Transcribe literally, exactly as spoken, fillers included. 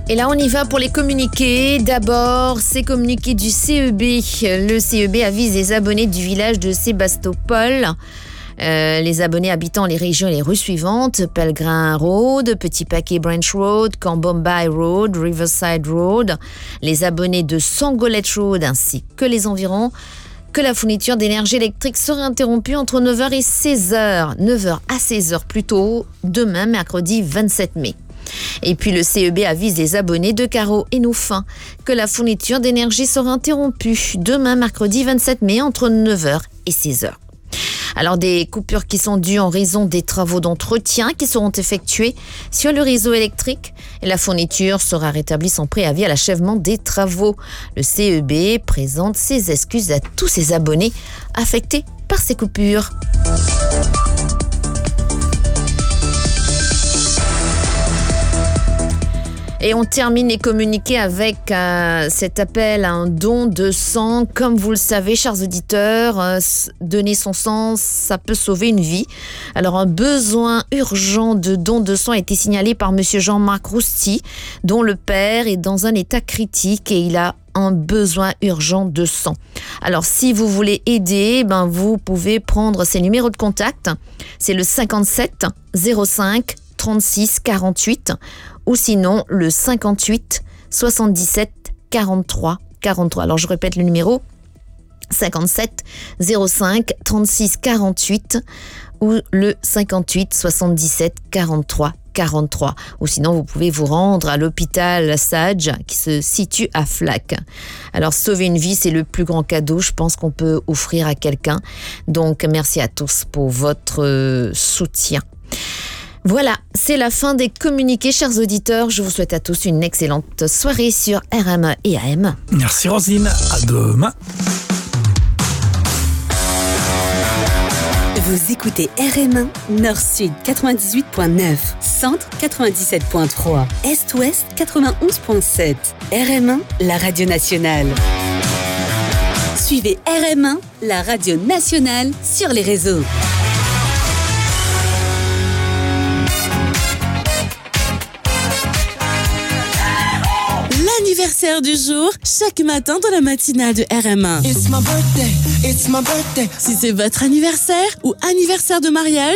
Et là, on y va pour les communiqués. D'abord, ces communiqués du C E B. Le C E B avise les abonnés du village de Sébastopol. Euh, les abonnés habitant les régions et les rues suivantes: Pelgrin Road, Petit Paquet Branch Road, Camp Bombay Road, Riverside Road. Les abonnés de Sangolette Road ainsi que les environs, que la fourniture d'énergie électrique serait interrompue entre neuf heures et seize heures. neuf heures à seize heures plutôt, demain, mercredi vingt-sept mai. Et puis le C E B avise les abonnés de Carreau et Naufin que la fourniture d'énergie sera interrompue demain, mercredi vingt-sept mai, entre neuf heures et seize heures. Alors, des coupures qui sont dues en raison des travaux d'entretien qui seront effectués sur le réseau électrique, et la fourniture sera rétablie sans préavis à l'achèvement des travaux. Le C E B présente ses excuses à tous ses abonnés affectés par ces coupures. Et on termine les communiqués avec euh, cet appel à un don de sang. Comme vous le savez, chers auditeurs, euh, donner son sang, ça peut sauver une vie. Alors, un besoin urgent de don de sang a été signalé par monsieur Jean-Marc Rousti, dont le père est dans un état critique et il a un besoin urgent de sang. Alors, si vous voulez aider, ben, vous pouvez prendre ces numéros de contact. C'est le cinquante-sept zéro cinq trente-six quarante-huit ou sinon le cinquante-huit soixante-dix-sept quarante-trois quarante-trois. Alors, je répète le numéro: cinquante-sept zéro cinq trente-six quarante-huit ou le cinquante-huit soixante-dix-sept quarante-trois quarante-trois. Ou sinon, vous pouvez vous rendre à l'hôpital Sage qui se situe à Flac. Alors, sauver une vie, c'est le plus grand cadeau, je pense, qu'on peut offrir à quelqu'un. Donc, merci à tous pour votre soutien. Voilà, c'est la fin des communiqués, chers auditeurs. Je vous souhaite à tous une excellente soirée sur R M E et A M. Merci Roselyne, à demain. Vous écoutez R M un, Nord-Sud quatre-vingt-dix-huit point neuf, Centre quatre-vingt-dix-sept point trois, Est-Ouest quatre-vingt-onze point sept. R M un, la radio nationale. Suivez R M un, la radio nationale, sur les réseaux. L'anniversaire du jour, chaque matin dans la matinale de R M un. It's my birthday, it's my birthday. Si c'est votre anniversaire ou anniversaire de mariage,